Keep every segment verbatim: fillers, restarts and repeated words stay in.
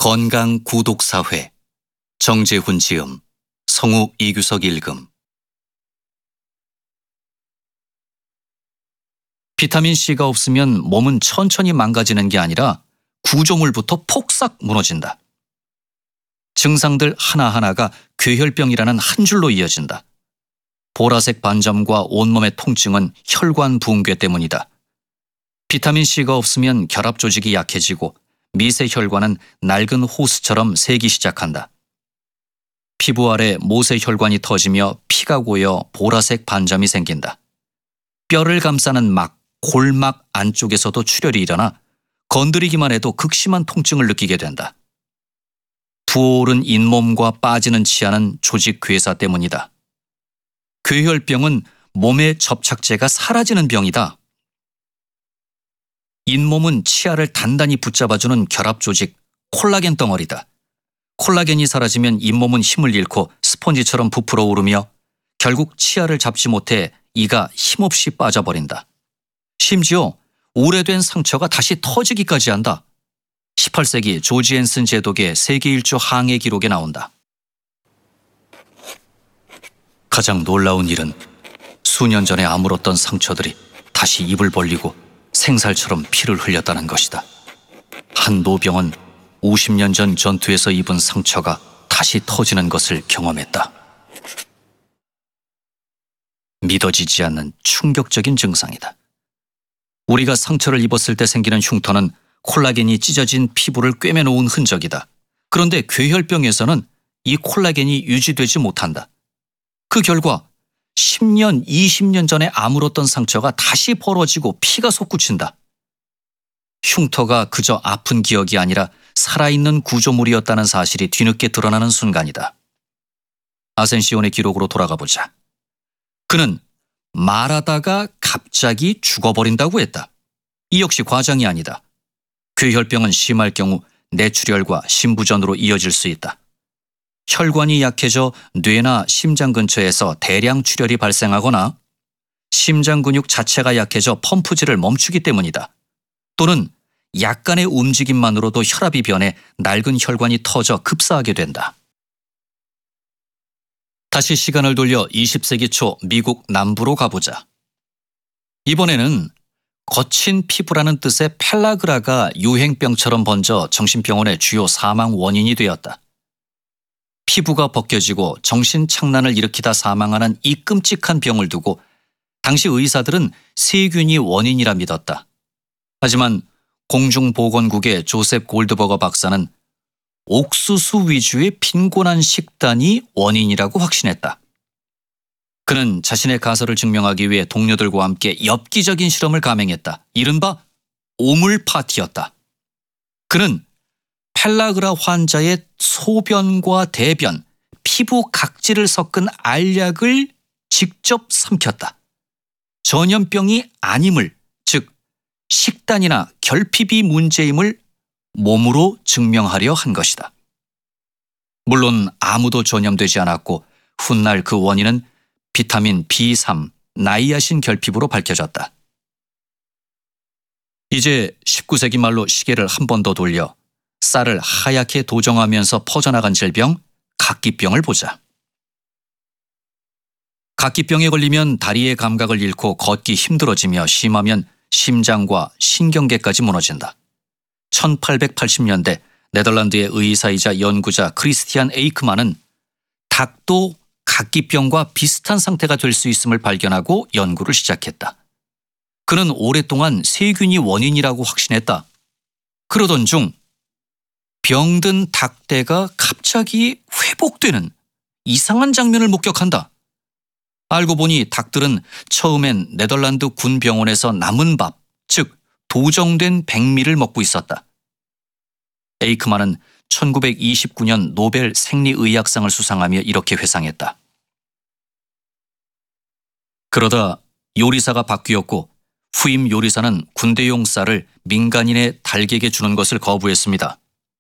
건강 구독사회 정재훈 지음, 성욱 이규석 읽음. 비타민C가 없으면 몸은 천천히 망가지는 게 아니라 구조물부터 폭삭 무너진다. 증상들 하나하나가 괴혈병이라는 한 줄로 이어진다. 보라색 반점과 온몸의 통증은 혈관 붕괴 때문이다. 비타민C가 없으면 결합 조직이 약해지고 미세 혈관은 낡은 호스처럼 새기 시작한다. 피부 아래 모세 혈관이 터지며 피가 고여 보라색 반점이 생긴다. 뼈를 감싸는 막, 골막 안쪽에서도 출혈이 일어나 건드리기만 해도 극심한 통증을 느끼게 된다. 부어오른 잇몸과 빠지는 치아는 조직 괴사 때문이다. 괴혈병은 몸의 접착제가 사라지는 병이다. 잇몸은 치아를 단단히 붙잡아주는 결합 조직, 콜라겐 덩어리다. 콜라겐이 사라지면 잇몸은 힘을 잃고 스펀지처럼 부풀어 오르며 결국 치아를 잡지 못해 이가 힘없이 빠져버린다. 심지어 오래된 상처가 다시 터지기까지 한다. 십팔 세기 조지 앤슨 제독의 세계 일주 항해 기록에 나온다. 가장 놀라운 일은 수년 전에 아물었던 상처들이 다시 입을 벌리고 생살처럼 피를 흘렸다는 것이다. 한 노병은 오십 년 전 전투에서 입은 상처가 다시 터지는 것을 경험했다. 믿어지지 않는 충격적인 증상이다. 우리가 상처를 입었을 때 생기는 흉터는 콜라겐이 찢어진 피부를 꿰매놓은 흔적이다. 그런데 괴혈병에서는 이 콜라겐이 유지되지 못한다. 그 결과 십 년, 이십 년 전에 아물었던 상처가 다시 벌어지고 피가 솟구친다. 흉터가 그저 아픈 기억이 아니라 살아있는 구조물이었다는 사실이 뒤늦게 드러나는 순간이다. 아센시온의 기록으로 돌아가 보자. 그는 말하다가 갑자기 죽어버린다고 했다. 이 역시 과장이 아니다. 괴혈병은 심할 경우 뇌출혈과 심부전으로 이어질 수 있다. 혈관이 약해져 뇌나 심장 근처에서 대량 출혈이 발생하거나 심장 근육 자체가 약해져 펌프질을 멈추기 때문이다. 또는 약간의 움직임만으로도 혈압이 변해 낡은 혈관이 터져 급사하게 된다. 다시 시간을 돌려 이십 세기 초 미국 남부로 가보자. 이번에는 거친 피부라는 뜻의 펠라그라가 유행병처럼 번져 정신병원의 주요 사망 원인이 되었다. 피부가 벗겨지고 정신착란을 일으키다 사망하는 이 끔찍한 병을 두고 당시 의사들은 세균이 원인이라 믿었다. 하지만 공중보건국의 조셉 골드버거 박사는 옥수수 위주의 빈곤한 식단이 원인이라고 확신했다. 그는 자신의 가설을 증명하기 위해 동료들과 함께 엽기적인 실험을 감행했다. 이른바 오물 파티였다. 그는 펠라그라 환자의 소변과 대변, 피부 각질을 섞은 알약을 직접 삼켰다. 전염병이 아님을, 즉 식단이나 결핍이 문제임을 몸으로 증명하려 한 것이다. 물론 아무도 전염되지 않았고 훗날 그 원인은 비타민 비 삼, 나이아신 결핍으로 밝혀졌다. 이제 십구 세기 말로 시계를 한 번 더 돌려 쌀을 하얗게 도정하면서 퍼져나간 질병, 각기병을 보자. 각기병에 걸리면 다리의 감각을 잃고 걷기 힘들어지며 심하면 심장과 신경계까지 무너진다. 천팔백팔십 년대 네덜란드의 의사이자 연구자 크리스티안 에이크만은 닭도 각기병과 비슷한 상태가 될 수 있음을 발견하고 연구를 시작했다. 그는 오랫동안 세균이 원인이라고 확신했다. 그러던 중 병든 닭떼가 갑자기 회복되는 이상한 장면을 목격한다. 알고 보니 닭들은 처음엔 네덜란드 군병원에서 남은 밥, 즉 도정된 백미를 먹고 있었다. 에이크만은 천구백이십구 년 노벨 생리의학상을 수상하며 이렇게 회상했다. 그러다 요리사가 바뀌었고 후임 요리사는 군대용 쌀을 민간인의 닭에게 주는 것을 거부했습니다.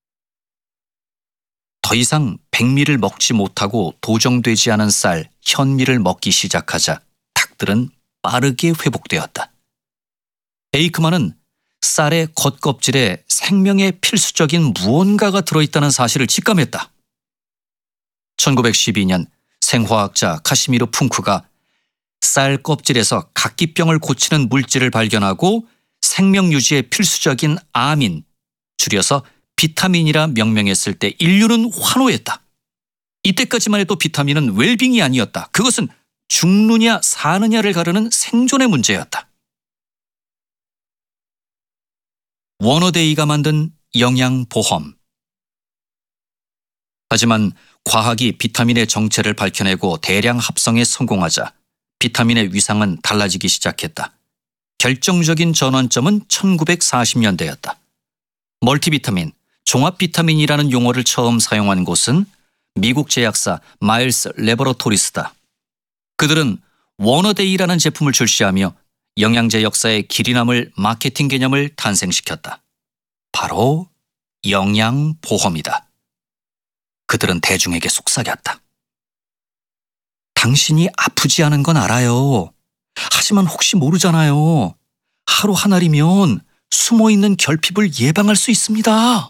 더 이상 백미를 먹지 못하고 도정되지 않은 쌀, 현미를 먹기 시작하자 닭들은 빠르게 회복되었다. 에이크만은 쌀의 겉껍질에 생명의 필수적인 무언가가 들어있다는 사실을 직감했다. 천구백십이 년 생화학자 카시미르 풍크가 쌀 껍질에서 각기병을 고치는 물질을 발견하고 생명 유지에 필수적인 아민, 줄여서 비타민이라 명명했을 때 인류는 환호했다. 이때까지만 해도 비타민은 웰빙이 아니었다. 그것은 죽느냐 사느냐를 가르는 생존의 문제였다. 워너데이가 만든 영양보험. 하지만 과학이 비타민의 정체를 밝혀내고 대량 합성에 성공하자 비타민의 위상은 달라지기 시작했다. 결정적인 전환점은 천구백사십 년대였다. 멀티비타민, 종합비타민이라는 용어를 처음 사용한 곳은 미국 제약사 마일스 레버러토리스다. 그들은 워너데이라는 제품을 출시하며 영양제 역사의 길이 남을 마케팅 개념을 탄생시켰다. 바로 영양보험이다. 그들은 대중에게 속삭였다. 당신이 아프지 않은 건 알아요. 하지만 혹시 모르잖아요. 하루 한 알이면 숨어있는 결핍을 예방할 수 있습니다.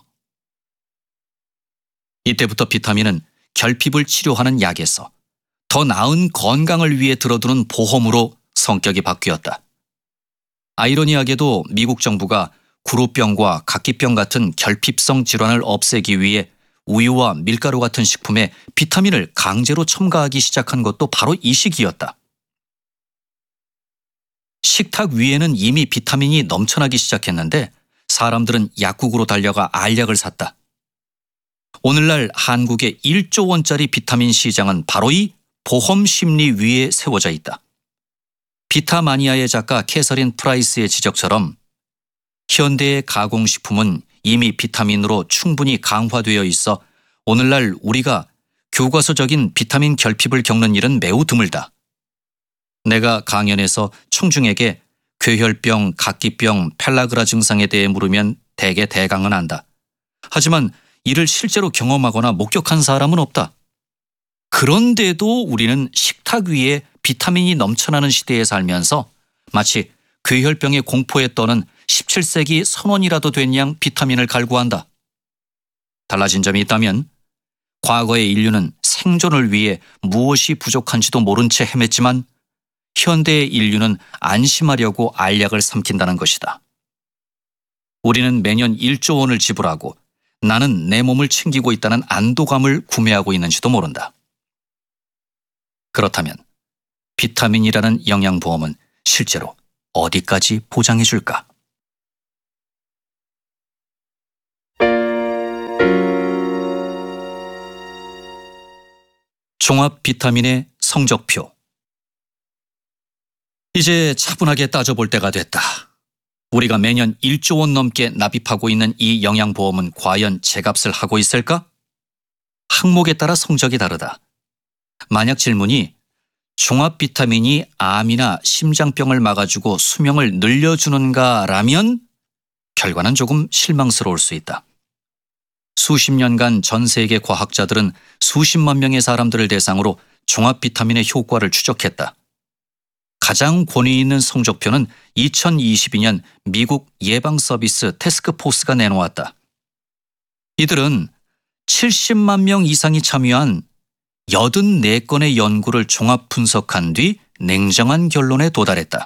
이때부터 비타민은 결핍을 치료하는 약에서 더 나은 건강을 위해 들어두는 보험으로 성격이 바뀌었다. 아이러니하게도 미국 정부가 구루병과 각기병 같은 결핍성 질환을 없애기 위해 우유와 밀가루 같은 식품에 비타민을 강제로 첨가하기 시작한 것도 바로 이 시기였다. 식탁 위에는 이미 비타민이 넘쳐나기 시작했는데 사람들은 약국으로 달려가 알약을 샀다. 오늘날 한국의 일조 원짜리 비타민 시장은 바로 이 보험 심리 위에 세워져 있다. 비타마니아의 작가 캐서린 프라이스의 지적처럼 현대의 가공식품은 이미 비타민으로 충분히 강화되어 있어 오늘날 우리가 교과서적인 비타민 결핍을 겪는 일은 매우 드물다. 내가 강연에서 청중에게 괴혈병, 각기병, 펠라그라 증상에 대해 물으면 대개 대강은 안다. 하지만 이를 실제로 경험하거나 목격한 사람은 없다. 그런데도 우리는 식탁 위에 비타민이 넘쳐나는 시대에 살면서 마치 괴혈병의 공포에 떠는 십칠 세기 선원이라도 된 양 비타민을 갈구한다. 달라진 점이 있다면 과거의 인류는 생존을 위해 무엇이 부족한지도 모른 채 헤맸지만 현대의 인류는 안심하려고 알약을 삼킨다는 것이다. 우리는 매년 일조 원을 지불하고 나는 내 몸을 챙기고 있다는 안도감을 구매하고 있는지도 모른다. 그렇다면 비타민이라는 영양보험은 실제로 어디까지 보장해 줄까? 종합 비타민의 성적표. 이제 차분하게 따져볼 때가 됐다. 우리가 매년 일조 원 넘게 납입하고 있는 이 영양보험은 과연 제값을 하고 있을까? 항목에 따라 성적이 다르다. 만약 질문이 종합 비타민이 암이나 심장병을 막아주고 수명을 늘려주는가라면 결과는 조금 실망스러울 수 있다. 수십 년간 전 세계 과학자들은 수십만 명의 사람들을 대상으로 종합 비타민의 효과를 추적했다. 가장 권위 있는 성적표는 이천이십이 년 미국 예방서비스 태스크포스가 내놓았다. 이들은 칠십만 명 이상이 참여한 팔십사 건의 연구를 종합 분석한 뒤 냉정한 결론에 도달했다.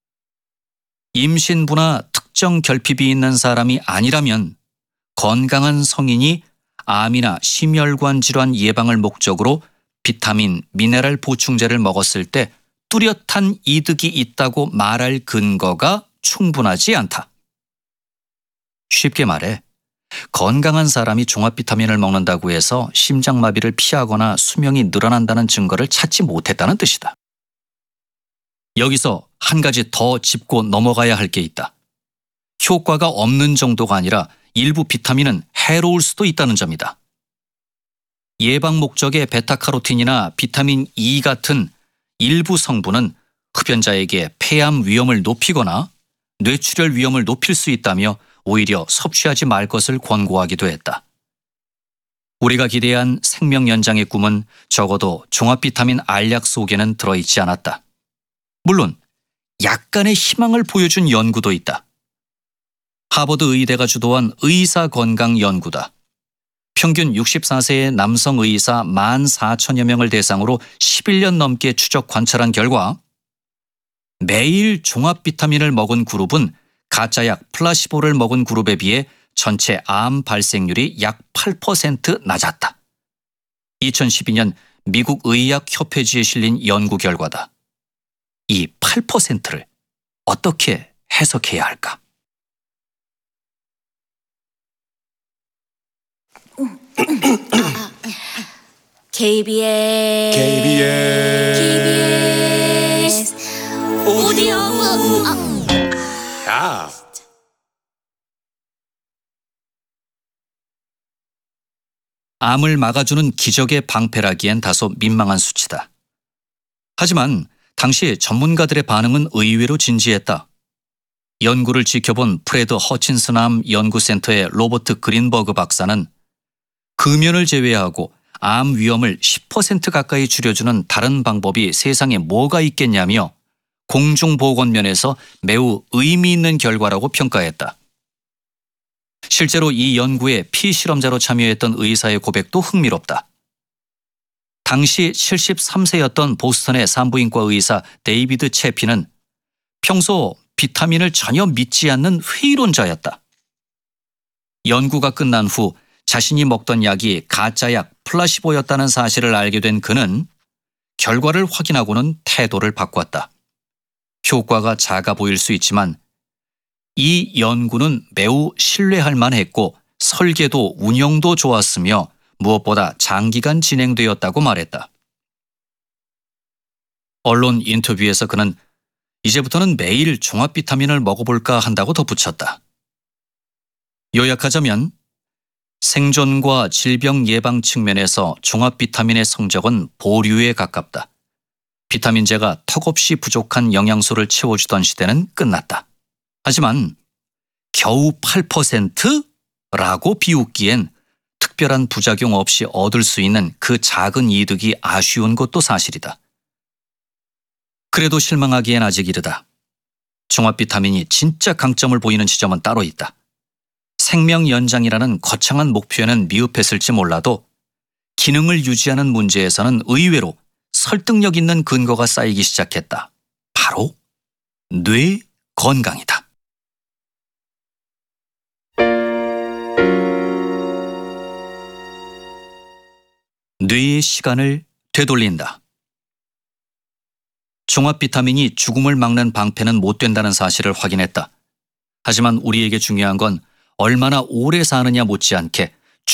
임신부나 특정 결핍이 있는 사람이 아니라면 건강한 성인이 암이나 심혈관 질환 예방을 목적으로 비타민, 미네랄 보충제를 먹었을 때 뚜렷한 이득이 있다고 말할 근거가 충분하지 않다. 쉽게 말해 건강한 사람이 종합 비타민을 먹는다고 해서 심장마비를 피하거나 수명이 늘어난다는 증거를 찾지 못했다는 뜻이다. 여기서 한 가지 더 짚고 넘어가야 할 게 있다. 효과가 없는 정도가 아니라 일부 비타민은 해로울 수도 있다는 점이다. 예방 목적의 베타카로틴이나 비타민 E 같은 일부 성분은 흡연자에게 폐암 위험을 높이거나 뇌출혈 위험을 높일 수 있다며 오히려 섭취하지 말 것을 권고하기도 했다. 우리가 기대한 생명 연장의 꿈은 적어도 종합 비타민 알약 속에는 들어있지 않았다. 물론 약간의 희망을 보여준 연구도 있다. 하버드 의대가 주도한 의사 건강 연구다. 평균 육십사 세의 남성 의사 만 사천여 명을 대상으로 십일 년 넘게 추적 관찰한 결과 매일 종합 비타민을 먹은 그룹은 가짜약 플라시보를 먹은 그룹에 비해 전체 암 발생률이 약 팔 퍼센트 낮았다. 이천십이 년 미국 의학협회지에 실린 연구 결과다. 이 팔 퍼센트를 어떻게 해석해야 할까? 케이비에스 케이비에스 케이비에스 오디오 야 암을 막아주는 기적의 방패라기엔 다소 민망한 수치다. 하지만 당시 전문가들의 반응은 의외로 진지했다. 연구를 지켜본 프레드 허친슨 암 연구센터의 로버트 그린버그 박사는 금연을 제외하고 암 위험을 십 퍼센트 가까이 줄여주는 다른 방법이 세상에 뭐가 있겠냐며 공중보건 면에서 매우 의미 있는 결과라고 평가했다. 실제로 이 연구에 피실험자로 참여했던 의사의 고백도 흥미롭다. 당시 칠십삼 세였던 보스턴의 산부인과 의사 데이비드 채피는 평소 비타민을 전혀 믿지 않는 회의론자였다. 연구가 끝난 후 자신이 먹던 약이 가짜약 플라시보였다는 사실을 알게 된 그는 결과를 확인하고는 태도를 바꿨다. 효과가 작아 보일 수 있지만 이 연구는 매우 신뢰할 만했고 설계도 운영도 좋았으며 무엇보다 장기간 진행되었다고 말했다. 언론 인터뷰에서 그는 이제부터는 매일 종합 비타민을 먹어볼까 한다고 덧붙였다. 요약하자면 생존과 질병 예방 측면에서 종합 비타민의 성적은 보류에 가깝다. 비타민제가 턱없이 부족한 영양소를 채워주던 시대는 끝났다. 하지만 겨우 팔 퍼센트라고 비웃기엔 특별한 부작용 없이 얻을 수 있는 그 작은 이득이 아쉬운 것도 사실이다. 그래도 실망하기엔 아직 이르다. 종합 비타민이 진짜 강점을 보이는 지점은 따로 있다. 생명 연장이라는 거창한 목표에는 미흡했을지 몰라도 기능을 유지하는 문제에서는 의외로 설득력 있는 근거가 쌓이기 시작했다. 바로 뇌 건강이다. 뇌의 시간을 되돌린다. 종합 비타민이 죽음을 막는 방패는 못 된다는 사실을 확인했다. 하지만 우리에게 중요한 건 얼마나 오래 사느냐 못지않게